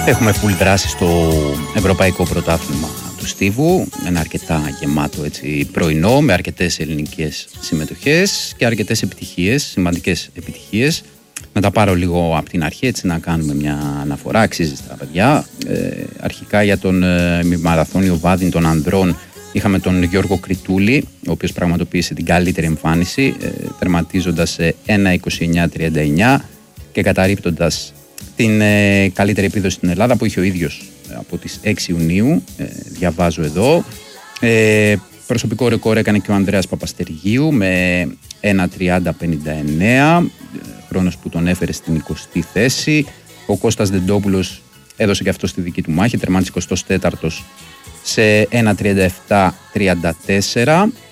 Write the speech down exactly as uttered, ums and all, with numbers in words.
Έχουμε full δράση στο Ευρωπαϊκό Πρωτάθλημα του Στίβου. Ένα αρκετά γεμάτο έτσι, πρωινό, με αρκετές ελληνικές συμμετοχές και αρκετές επιτυχίες, σημαντικές επιτυχίες. Να τα πάρω λίγο από την αρχή, έτσι να κάνουμε μια αναφορά. Αξίζει στα παιδιά. Ε, αρχικά για τον ε, μαραθώνιο βάδιν των ανδρών είχαμε τον Γιώργο Κριτούλη, ο οποίος πραγματοποίησε την καλύτερη εμφάνιση, ε, τερματίζοντας σε ένα είκοσι εννιά τριάντα εννιά και καταρρίπτοντας την ε, καλύτερη επίδοση στην Ελλάδα που είχε ο ίδιος ε, από τις έξι Ιουνίου, ε, διαβάζω εδώ. Ε, προσωπικό ρεκόρ έκανε και ο Ανδρέας Παπαστεργίου με ένα τριάντα πενήντα εννέα, χρόνος που τον έφερε στην εικοστή θέση. Ο Κώστας Δεντόπουλος έδωσε και αυτό στη δική του μάχη, τερμάτισε εικοστός τέταρτος σε ένα τριάντα επτά τριάντα τέσσερα.